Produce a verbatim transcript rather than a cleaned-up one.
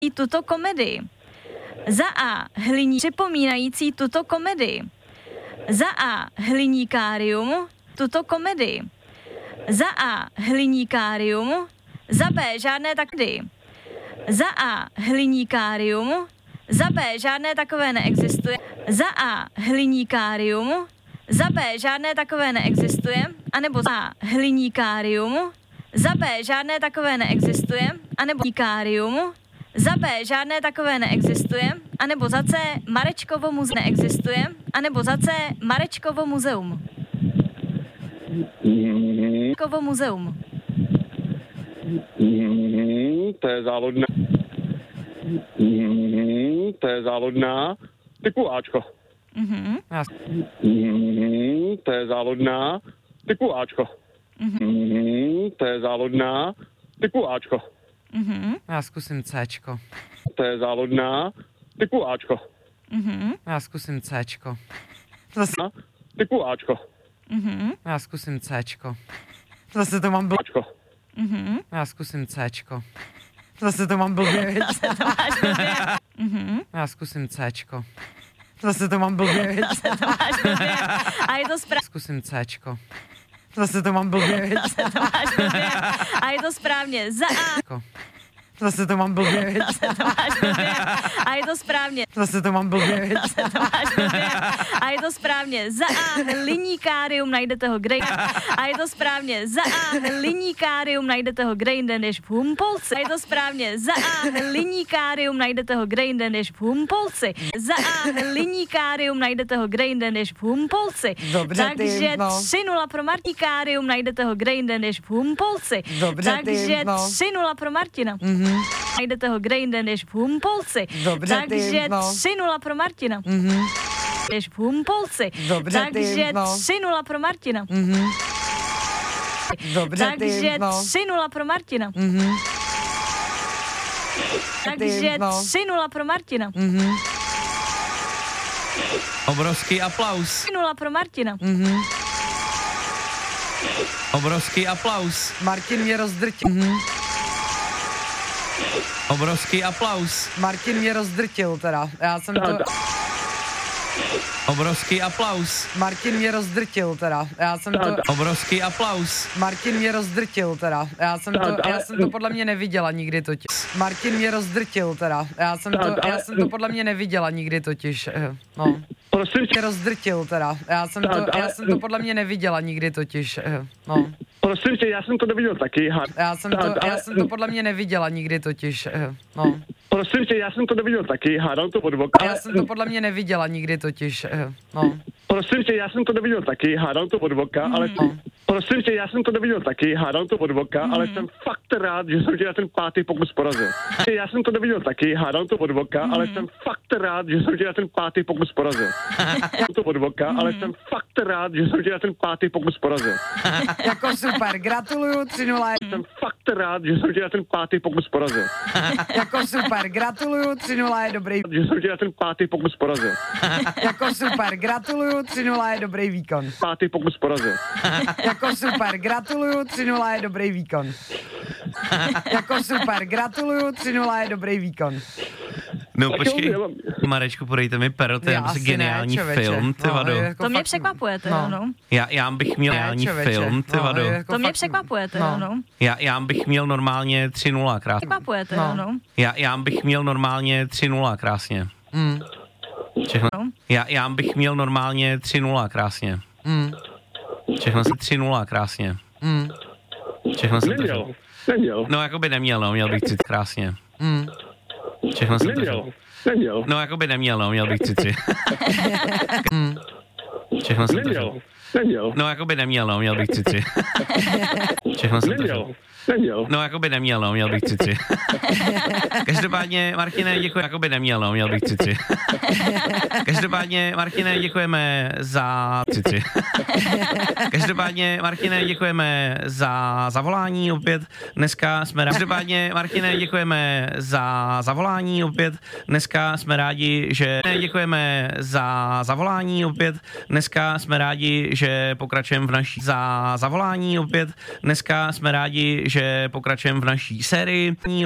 tuto komedii. Za A. Hliní připomínající tuto komedii. Za A. Hliníkárium tuto komedii. Za A. Hliníkárium. Za B. Žádné takdy. Za A. Hliníkárium. Za B. Žádné takové neexistuje. Za A. Hliníkárium. Za B. Žádné takové neexistuje. A nebo za A. Hliníkárium. Za B. Žádné takové neexistuje. A nebo hliníkárium. Za B. Žádné takové neexistuje. A nebo za C. Marečkovo muzeum neexistuje. A nebo za C. Marečkovo muzeum. Marečkovo muzeum. Mm, to je závodná. Mm, to je závodná. Typu Ačko. Mhm. Mm, to je závodná. Typu Ačko. Mm, to je závodná. Typu Ačko. Mhm. Já zkusím Cčko. To je závodná. Typu Ačko. Mhm. Já zkusím Cčko. Zase. Typu Ačko. Mhm. Já zkusím Cčko. Zase to mám blbě. Ačko. Mhm. Já zkusím Cčko. Zase to mám blbě. Mhm. Já zkusím Cčko. Zase to mám blbě. A je to správně. Zkusím Cčko. Zase to mám blbě. A je to správně. Za A. Zase to mám blbě. A je to správně. Zase to mám blbě. A je to správně. Za A. Hliníkárium, najdete ho kde. A je to správně. Za A. Hliníkárium, najdete ho kde jinde než v Humpolci. A je to správně. Za A. Hliníkárium, najdete ho kde jinde než v Humpolci. Za A. Hliníkárium, najdete ho kde jinde než v Humpolci. Dobře, Takže ty, no. tři nula pro Martikárium, najdete ho kde jinde než v Humpolci. Dobře, ty, Takže no. tři nula pro Martina. Mhm. Najdete ho kde jinde než v Humpolci. Dobře, ty, Takže no. tři nula pro Martina. Mhm. Než v Humpolci. Dobře, ty, Takže no. tři nula pro Martina. Mhm. Dobře, ty, Takže no. tři nula pro Martina. Mhm. Takže no. tři nula pro Martina. Mhm. Obrovský aplaus. tři nula pro Martina. Mhm. Obrovský aplaus. Martin mě rozdrtil. Mhm. Obrovský aplaus. Martin mě rozdrtil teda. Já jsem to... Obrovský aplaus. Martin mě rozdrtil teda. Já jsem to... Obrovský aplaus. Martin mě rozdrtil teda. Já jsem to, já jsem to podle mě neviděla nikdy totiž. Martin mě rozdrtil teda. Já jsem to, já jsem to podle mě neviděla nikdy totiž. eh, No. Prosím tě, Mě rozdrtil teda. Já jsem to, já jsem to podle mě neviděla nikdy totiž. eh, No. prosím tě, já jsem to neviděl taky. Ha. Já jsem to, já jsem to podle mě neviděla nikdy totiž. eh, No. Prosím tě, já jsem to neviděl taky. Hádám to od voka. Já jsem to podle mě neviděla nikdy totiž. eh, No. Prosím tě, já jsem to neviděl taky. Hádám to od voka, ale... No. Prosím tě, já jsem to neviděl taky. Hádám to od voka, ale jsem fakt rád, že jsem tě na ten pátý pokus porazil. Já jsem to neviděl taky. Hádám to od voka, ale jsem fakt rád, že jsem tě na ten pátý pokus porazil. Hádám to od voka, ale jsem fakt rád, že jsem tě na ten pátý pokus porazil. Jako super, gratuluju, tři nula. Jsem fakt rád, že jsem tě na ten pátý pokus porazil. Jako super, gratuluju, tři nula je dobrý. Že jsem tě na ten pátý pokus porazil. Jako super, gratuluju, tři nula je dobrý výkon. Pátý pokus porazil. Jako super, gratuluju, tři nula je dobrý výkon. Jako super, gratuluju, tři nula je dobrý výkon. No počkej, Marečku, podejte mi pero, to je Já prostě asi geniální ne, film, ty vado. jako To mě fakt- překvapuje, no. teda, no. Já, já bych měl geniální člověče, film, ty no, vado. jako To mě fakt- překvapuje, teda, no. no. Já, já bych měl normálně tři nula krásně. Překvapuje, teda, No. no. Já, já bych měl normálně tři nula krásně. Mm, Všechno. No. Já, já bych měl normálně tři nula krásně. mm, Všechno se tři nula krásně. mm, Všechno jsem to Neměl. řekl. Neměl. No jako by neměl, no, měl bych tři krásně. mm. Všechno jsem to Neměl. řekl. Neměl. No jako by neměl, no, měl bych tři tři. Všechno jsem to řekl. Neměl. Neměl. No jako by neměl, no, měl bych tři tři. Všechno jsem to řekl. Neměl. Neměl. No, jako by neměl, no, měl bych tři tři. Každopádně, Martine, děkuji, jako by neměl, no, měl bych tři tři. Každopádně, Martine, děkujeme za tři tři. Každopádně, Martine, děkujeme za zavolání opět. Dneska jsme rádi. Každopádně, Martine, děkujeme za zavolání opět. Dneska jsme rádi, že děkujeme za zavolání opět. Dneska jsme rádi, že pokračujeme v naší za zavolání opět. Dneska jsme rádi, že pokračujeme v naší sérii.